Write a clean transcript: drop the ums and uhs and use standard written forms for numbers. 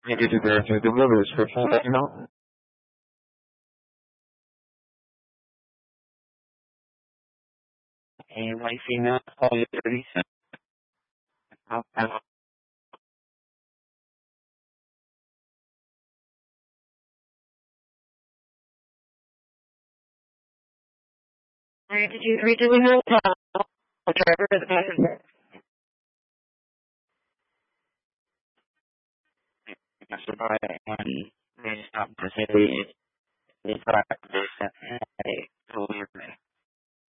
Did you verify the numbers for full amount? A white female, call you 37. Did you reach the hotel? The driver or the passenger? That's about it. And they stopped to say they thought they sent a